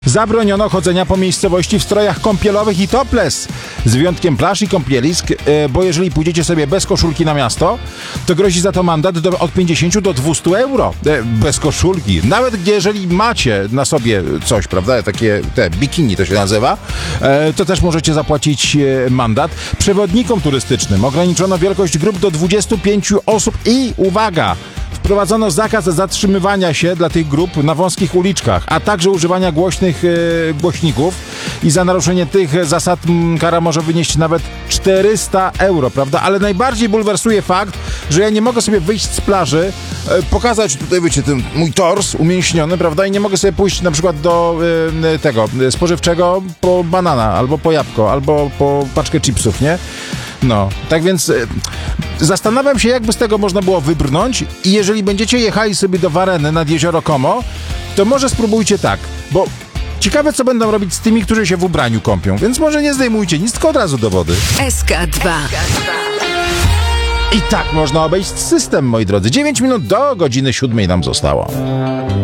Zabroniono chodzenia po miejscowości w strojach kąpielowych i topless, z wyjątkiem plaż i kąpielisk, bo jeżeli pójdziecie sobie bez koszulki na miasto, to grozi za to mandat od 50 do 200 euro. Bez koszulki. Nawet jeżeli macie na sobie coś, prawda, takie bikini to się nazywa, to też możecie zapłacić mandat. Przewodnikom turystycznym ograniczono wielkość grup do 25 osób i uwaga! Wprowadzono zakaz zatrzymywania się dla tych grup na wąskich uliczkach, a także używania głośnych głośników i za naruszenie tych zasad kara może wynieść nawet 400 euro, prawda? Ale najbardziej bulwersuje fakt, że ja nie mogę sobie wyjść z plaży, pokazać tutaj, wiecie, ten mój tors umięśniony, prawda? I nie mogę sobie pójść na przykład do tego spożywczego po banana, albo po jabłko, albo po paczkę chipsów, nie? No, tak więc zastanawiam się, jakby z tego można było wybrnąć i jeżeli będziecie jechali sobie do Wareny nad jezioro Como, to może spróbujcie tak, bo ciekawe, co będą robić z tymi, którzy się w ubraniu kąpią, więc może nie zdejmujcie nic, tylko od razu do wody. SK2. I tak można obejść system, moi drodzy. 9 minut do godziny 7 nam zostało.